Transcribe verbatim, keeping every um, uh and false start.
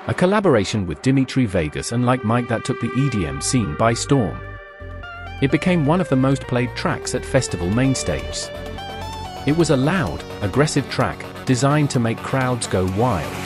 a collaboration with Dimitri Vegas and Like Mike that took the E D M scene by storm. It became one of the most played tracks at festival mainstays. It was a loud, aggressive track, designed to make crowds go wild.